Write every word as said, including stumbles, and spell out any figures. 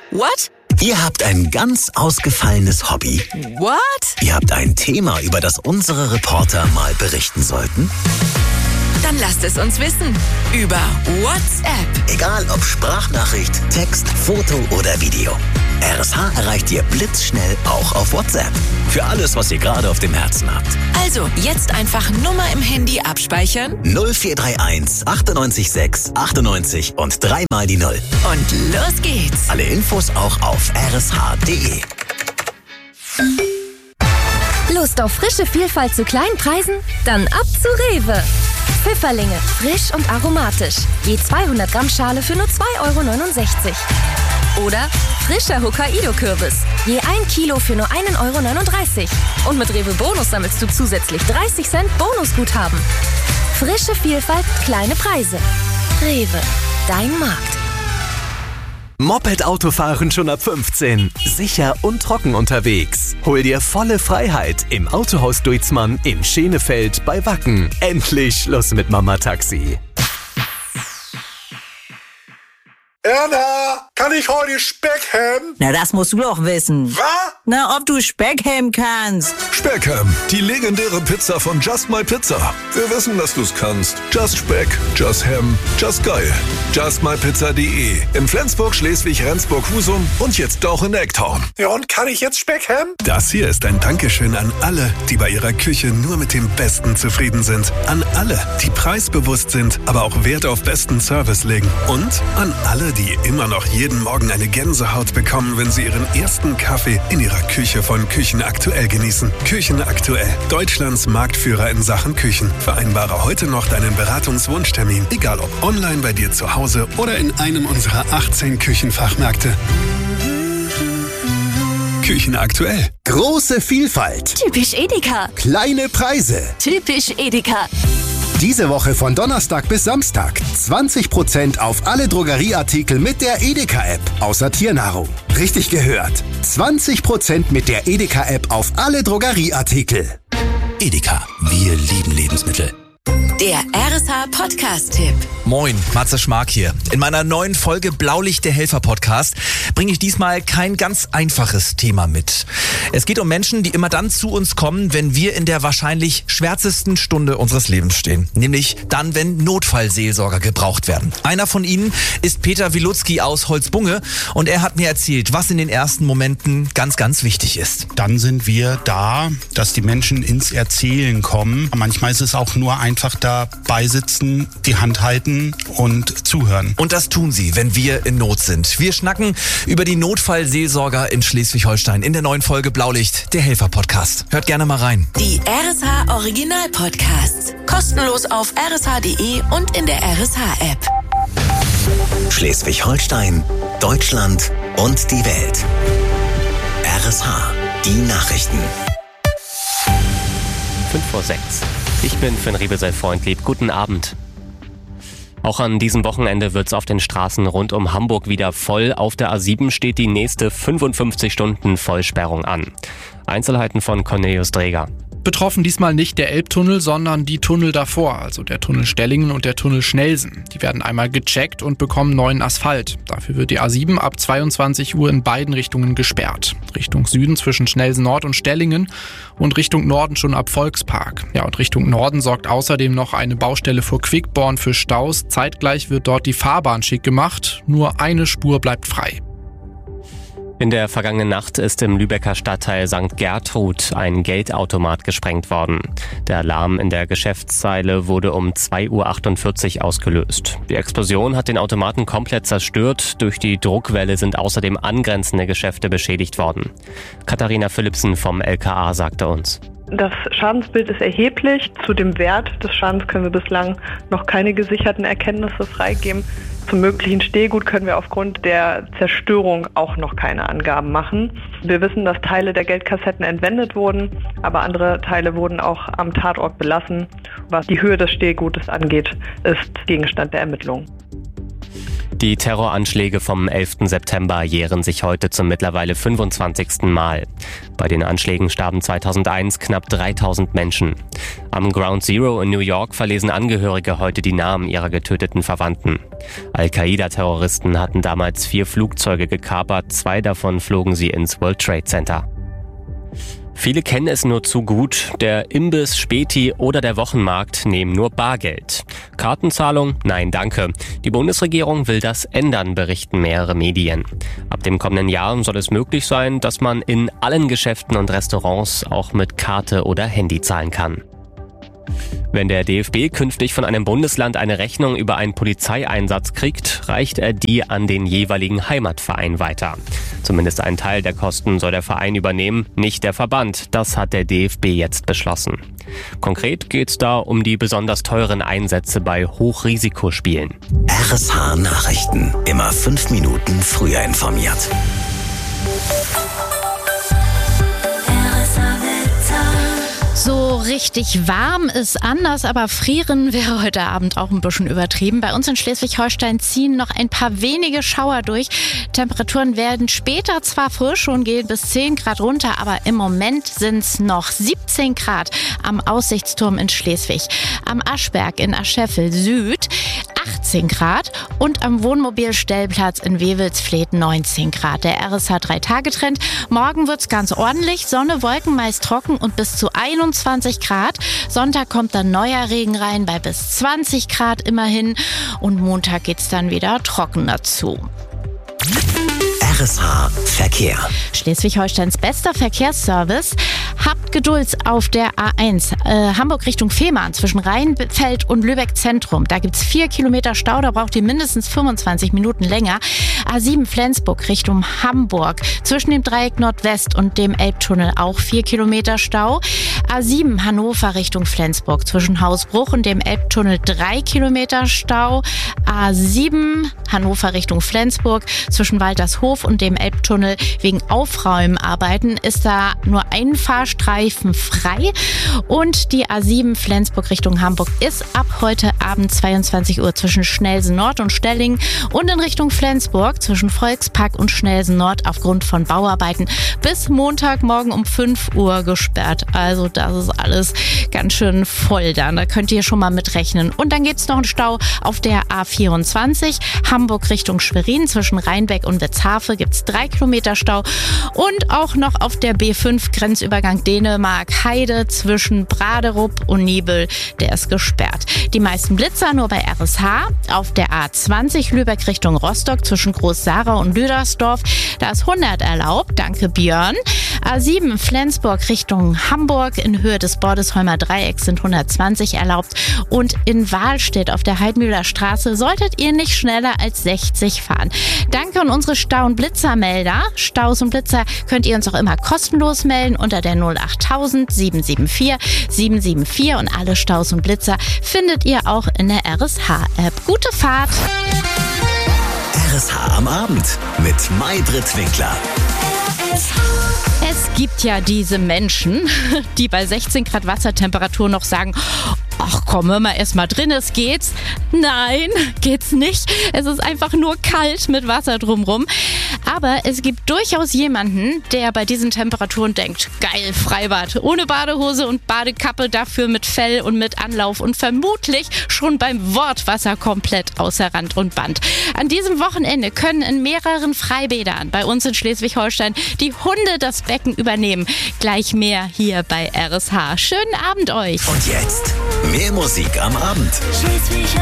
What? Ihr habt ein ganz ausgefallenes Hobby. What? Ihr habt ein Thema, über das unsere Reporter mal berichten sollten. Dann lasst es uns wissen. Über WhatsApp. Egal ob Sprachnachricht, Text, Foto oder Video. R S H erreicht ihr blitzschnell auch auf WhatsApp. Für alles, was ihr gerade auf dem Herzen habt. Also, jetzt einfach Nummer im Handy abspeichern. null vier drei eins achtundneunzig sechs achtundneunzig und dreimal die Null. Und los geht's. Alle Infos auch auf r s h punkt d e. Lust auf frische Vielfalt zu kleinen Preisen? Dann ab zu Rewe. Pfifferlinge, frisch und aromatisch. Je zweihundert Gramm Schale für nur zwei Euro neunundsechzig. Oder frischer Hokkaido-Kürbis. Je ein Kilo für nur ein Euro neununddreißig. Und mit Rewe Bonus sammelst du zusätzlich dreißig Cent Bonusguthaben. Frische Vielfalt, kleine Preise. Rewe, dein Markt. Moped-Autofahren schon ab fünfzehn. Sicher und trocken unterwegs. Hol dir volle Freiheit im Autohaus Duitzmann in Schenefeld bei Wacken. Endlich Schluss mit Mama-Taxi. Erna, kann ich heute Speck haben? Na, das musst du doch wissen. Was? Na, ob du Speck haben kannst. Speckham, die legendäre Pizza von Just My Pizza. Wir wissen, dass du's kannst. Just Speck, Just Ham, Just geil. just my pizza punkt d e. In Flensburg, Schleswig, Rendsburg, Husum und jetzt auch in Ecktorn. Ja, und kann ich jetzt Speck haben? Das hier ist ein Dankeschön an alle, die bei ihrer Küche nur mit dem Besten zufrieden sind. An alle, die preisbewusst sind, aber auch Wert auf besten Service legen. Und an alle, die immer noch jeden Morgen eine Gänsehaut bekommen, wenn sie ihren ersten Kaffee in ihrer Küche von Küchenaktuell genießen. Küchenaktuell, Deutschlands Marktführer in Sachen Küchen. Vereinbare heute noch deinen Beratungswunschtermin, egal ob online bei dir zu Hause oder in einem unserer achtzehn Küchenfachmärkte. Küchenaktuell. Große Vielfalt. Typisch Edeka. Kleine Preise. Typisch Edeka. Diese Woche von Donnerstag bis Samstag zwanzig Prozent auf alle Drogerieartikel mit der Edeka-App, außer Tiernahrung. Richtig gehört. zwanzig Prozent mit der Edeka-App auf alle Drogerieartikel. Edeka, wir lieben Lebensmittel. Der R S H-Podcast-Tipp. Moin, Matze Schmark hier. In meiner neuen Folge Blaulicht der Helfer-Podcast bringe ich diesmal kein ganz einfaches Thema mit. Es geht um Menschen, die immer dann zu uns kommen, wenn wir in der wahrscheinlich schwärzesten Stunde unseres Lebens stehen. Nämlich dann, wenn Notfallseelsorger gebraucht werden. Einer von ihnen ist Peter Wilutzki aus Holzbunge und er hat mir erzählt, was in den ersten Momenten ganz, ganz wichtig ist. Dann sind wir da, dass die Menschen ins Erzählen kommen. Manchmal ist es auch nur einfach dabei sitzen, die Hand halten und zuhören. Und das tun sie, wenn wir in Not sind. Wir schnacken über die Notfallseelsorger in Schleswig-Holstein in der neuen Folge Blaulicht, der Helfer-Podcast. Hört gerne mal rein. Die R S H-Original-Podcasts. Kostenlos auf r s h punkt d e und in der R S H-App. Schleswig-Holstein, Deutschland und die Welt. R S H, die Nachrichten. fünf vor sechs. Ich bin Finn Rebesel-Freundlieb. Guten Abend. Auch an diesem Wochenende wird es auf den Straßen rund um Hamburg wieder voll. Auf der A sieben steht die nächste fünfundfünfzig Stunden Vollsperrung an. Einzelheiten von Cornelius Dreger. Betroffen diesmal nicht der Elbtunnel, sondern die Tunnel davor, also der Tunnel Stellingen und der Tunnel Schnelsen. Die werden einmal gecheckt und bekommen neuen Asphalt. Dafür wird die A sieben ab zweiundzwanzig Uhr in beiden Richtungen gesperrt. Richtung Süden zwischen Schnelsen Nord und Stellingen und Richtung Norden schon ab Volkspark. Ja, und Richtung Norden sorgt außerdem noch eine Baustelle vor Quickborn für Staus. Zeitgleich wird dort die Fahrbahn schick gemacht. Nur eine Spur bleibt frei. In der vergangenen Nacht ist im Lübecker Stadtteil Sankt Gertrud ein Geldautomat gesprengt worden. Der Alarm in der Geschäftszeile wurde um zwei Uhr achtundvierzig ausgelöst. Die Explosion hat den Automaten komplett zerstört. Durch die Druckwelle sind außerdem angrenzende Geschäfte beschädigt worden. Katharina Philipsen vom L K A sagte uns: Das Schadensbild ist erheblich. Zu dem Wert des Schadens können wir bislang noch keine gesicherten Erkenntnisse freigeben. Zum möglichen Stehgut können wir aufgrund der Zerstörung auch noch keine Angaben machen. Wir wissen, dass Teile der Geldkassetten entwendet wurden, aber andere Teile wurden auch am Tatort belassen. Was die Höhe des Stehgutes angeht, ist Gegenstand der Ermittlungen. Die Terroranschläge vom elften September jähren sich heute zum mittlerweile fünfundzwanzigsten Mal. Bei den Anschlägen starben zweitausendeins knapp dreitausend Menschen. Am Ground Zero in New York verlesen Angehörige heute die Namen ihrer getöteten Verwandten. Al-Qaida-Terroristen hatten damals vier Flugzeuge gekapert, zwei davon flogen sie ins World Trade Center. Viele kennen es nur zu gut. Der Imbiss, Späti oder der Wochenmarkt nehmen nur Bargeld. Kartenzahlung? Nein, danke. Die Bundesregierung will das ändern, berichten mehrere Medien. Ab dem kommenden Jahr soll es möglich sein, dass man in allen Geschäften und Restaurants auch mit Karte oder Handy zahlen kann. Wenn der D F B künftig von einem Bundesland eine Rechnung über einen Polizeieinsatz kriegt, reicht er die an den jeweiligen Heimatverein weiter. Zumindest einen Teil der Kosten soll der Verein übernehmen, nicht der Verband. Das hat der D F B jetzt beschlossen. Konkret geht es da um die besonders teuren Einsätze bei Hochrisikospielen. R S H Nachrichten. Immer fünf Minuten früher informiert. So richtig warm ist anders, aber frieren wäre heute Abend auch ein bisschen übertrieben. Bei uns in Schleswig-Holstein ziehen noch ein paar wenige Schauer durch. Temperaturen werden später zwar frisch und gehen bis zehn Grad runter, aber im Moment sind es noch siebzehn Grad am Aussichtsturm in Schleswig, am Aschberg in Ascheffel Süd achtzehn Grad und am Wohnmobilstellplatz in Wewelsfleth neunzehn Grad. Der R S H drei Tage Trend. Morgen wird's ganz ordentlich. Sonne, Wolken, meist trocken und bis zu einundzwanzig Grad. Sonntag kommt dann neuer Regen rein bei bis zwanzig Grad immerhin. Und Montag geht's dann wieder trockener zu. R S H Verkehr. Schleswig-Holsteins bester Verkehrsservice. Habt Geduld auf der A eins äh, Hamburg Richtung Fehmarn zwischen Rheinfeld und Lübeck Zentrum. Da gibt's vier Kilometer Stau, da braucht ihr mindestens fünfundzwanzig Minuten länger. A sieben Flensburg Richtung Hamburg zwischen dem Dreieck Nordwest und dem Elbtunnel auch vier Kilometer Stau. A sieben Hannover Richtung Flensburg zwischen Hausbruch und dem Elbtunnel drei Kilometer Stau. A sieben Hannover Richtung Flensburg zwischen Waltershof und dem Elbtunnel wegen Aufräumarbeiten ist da nur ein Fahrstreifen frei. Und die A sieben Flensburg Richtung Hamburg ist ab heute Abend zweiundzwanzig Uhr zwischen Schnelsen Nord und Stellingen und in Richtung Flensburg zwischen Volkspark und Schnelsen Nord aufgrund von Bauarbeiten bis Montagmorgen um fünf Uhr gesperrt. Also das ist alles ganz schön voll dann. Da könnt ihr schon mal mitrechnen. Und dann gibt es noch einen Stau auf der A vierundzwanzig Hamburg Richtung Schwerin zwischen Rheinbeck und Wetzhafe gibt es drei Kilometer Stau. Und auch noch auf der B fünf Grenzübergang Dänemark-Heide zwischen Braderup und Nibel, der ist gesperrt. Die meisten Blitzer nur bei R S H. Auf der A zwanzig Lübeck Richtung Rostock zwischen Groß-Sarau und Lüdersdorf, da ist hundert erlaubt. Danke Björn. A sieben Flensburg Richtung Hamburg in Höhe des Bordesholmer Dreiecks sind hundertzwanzig erlaubt. Und in Wahlstedt auf der Heidmühler Straße solltet ihr nicht schneller als sechzig fahren. Danke an unsere Stau- und Blitzermelder. Staus und Blitzer könnt ihr uns auch immer kostenlos melden unter der null achttausend sieben sieben vier sieben sieben vier und alle Staus und Blitzer findet ihr auch in der R S H-App. Gute Fahrt! R S H am Abend mit Maybrit Winkler. Es gibt ja diese Menschen, die bei sechzehn Grad Wassertemperatur noch sagen, ach komm, hör mal erst mal drin, es geht's. Nein, geht's nicht. Es ist einfach nur kalt mit Wasser drumrum. Aber es gibt durchaus jemanden, der bei diesen Temperaturen denkt, geil, Freibad, ohne Badehose und Badekappe, dafür mit Fell und mit Anlauf und vermutlich schon beim Wort Wasser komplett außer Rand und Band. An diesem Wochenende können in mehreren Freibädern bei uns in Schleswig-Holstein die Hunde das Becken übernehmen. Gleich mehr hier bei R S H. Schönen Abend euch. Und jetzt mehr Musik am Abend.